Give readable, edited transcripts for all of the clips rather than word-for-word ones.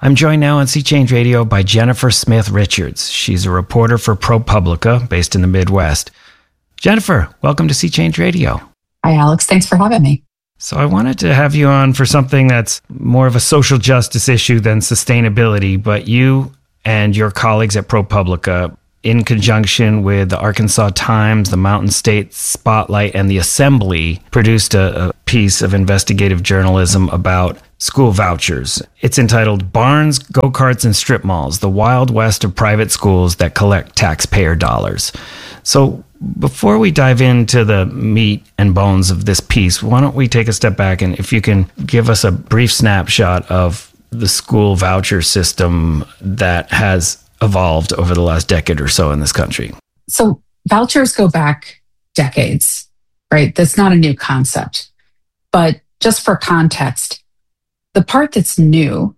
I'm joined now on Sea Change Radio by Jennifer Smith Richards. She's a reporter for ProPublica, based in the Midwest. Jennifer, welcome to Sea Change Radio. Hi, Alex. Thanks for having me. So I wanted to have you on for something that's more of a social justice issue than sustainability, but you and your colleagues at ProPublica, in conjunction with the Arkansas Times, the Mountain State Spotlight, and the Assembly, produced a piece of investigative journalism about school vouchers. It's entitled Barns, Go-Karts, and Strip Malls, the Wild West of Private Schools That Collect Taxpayer Dollars. So before we dive into the meat and bones of this piece, why don't we take a step back and if you can give us a brief snapshot of the school voucher system that has evolved over the last decade or so in this country. So vouchers go back decades, right? That's not a new concept. But just for context, the part that's new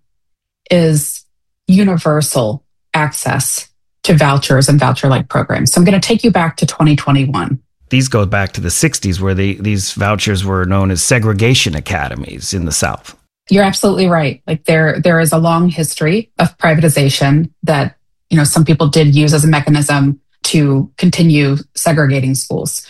is universal access to vouchers and voucher-like programs. So I'm going to take you back to 2021. These go back to the 60s where these vouchers were known as segregation academies in the South. You're absolutely right. Like there is a long history of privatization that some people did use as a mechanism to continue segregating schools.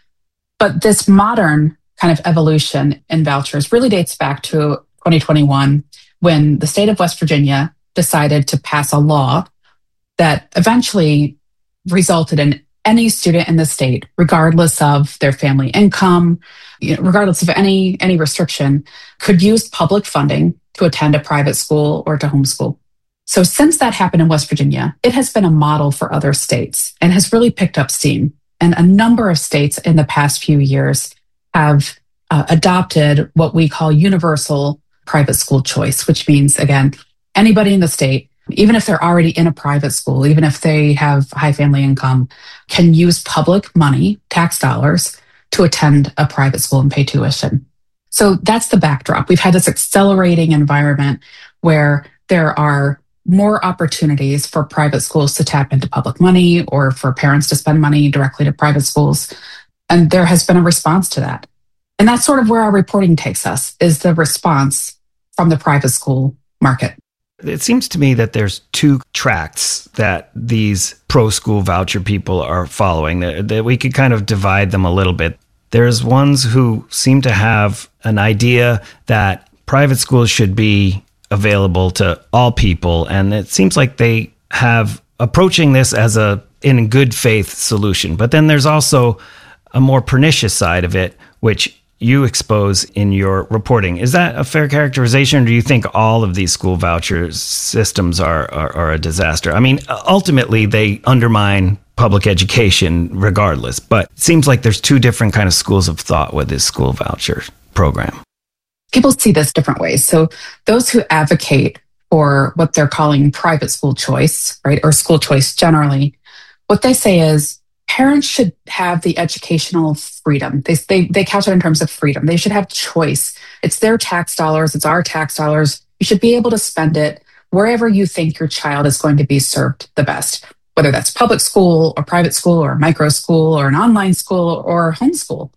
But this modern kind of evolution in vouchers really dates back to 2021 when the state of West Virginia decided to pass a law that eventually resulted in any student in the state, regardless of their family income, regardless of any restriction, could use public funding to attend a private school or to homeschool. So since that happened in West Virginia, it has been a model for other states and has really picked up steam. And a number of states in the past few years have adopted what we call universal private school choice, which means, again, anybody in the state, even if they're already in a private school, even if they have high family income, can use public money, tax dollars, to attend a private school and pay tuition. So that's the backdrop. We've had this accelerating environment where there are more opportunities for private schools to tap into public money or for parents to spend money directly to private schools. And there has been a response to that. And that's sort of where our reporting takes us, is the response from the private school market. It seems to me that there's two tracks that these pro-school voucher people are following, that we could kind of divide them a little bit. There's ones who seem to have an idea that private schools should be available to all people, and it seems like they have approaching this as in good faith solution. But then there's also a more pernicious side of it, which you expose in your reporting. Is that a fair characterization, or do you think all of these school voucher systems are a disaster? I mean, ultimately, they undermine public education regardless, but it seems like there's two different kind of schools of thought with this school voucher program. People see this different ways. So those who advocate for what they're calling private school choice, right, or school choice generally, what they say is parents should have the educational freedom. They couch it in terms of freedom. They should have choice. It's their tax dollars. It's our tax dollars. You should be able to spend it wherever you think your child is going to be served the best, whether that's public school or private school or micro school or an online school or homeschool.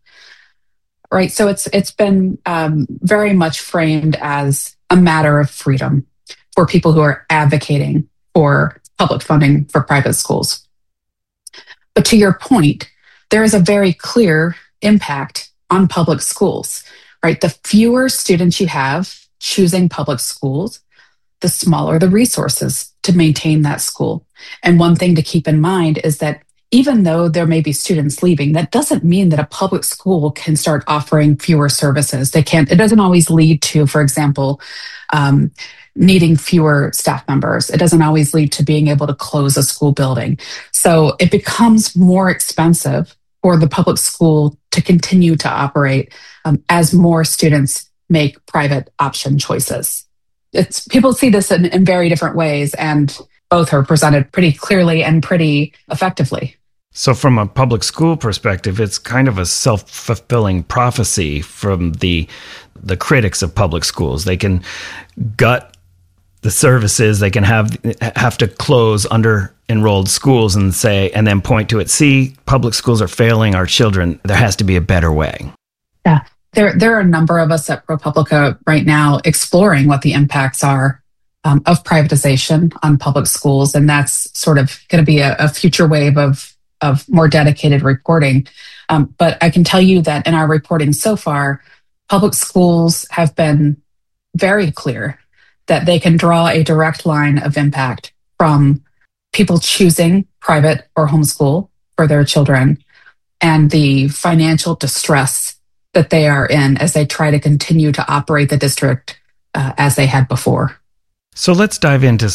Right. So it's been very much framed as a matter of freedom for people who are advocating for public funding for private schools. But to your point, there is a very clear impact on public schools, right? The fewer students you have choosing public schools, the smaller the resources to maintain that school. And one thing to keep in mind is that even though there may be students leaving, that doesn't mean that a public school can start offering fewer services. It doesn't always lead to, for example, needing fewer staff members. It doesn't always lead to being able to close a school building. So it becomes more expensive for the public school to continue to operate as more students make private option choices. People see this in very different ways, and both are presented pretty clearly and pretty effectively. So from a public school perspective, it's kind of a self-fulfilling prophecy from the critics of public schools. They can gut the services, they can have to close under-enrolled schools and then point to it, see, public schools are failing our children. There has to be a better way. Yeah. There are a number of us at ProPublica right now exploring what the impacts are of privatization on public schools, and that's sort of going to be a future wave of more dedicated reporting. But I can tell you that in our reporting so far, public schools have been very clear that they can draw a direct line of impact from people choosing private or homeschool for their children and the financial distress that they are in as they try to continue to operate the district as they had before. So let's dive into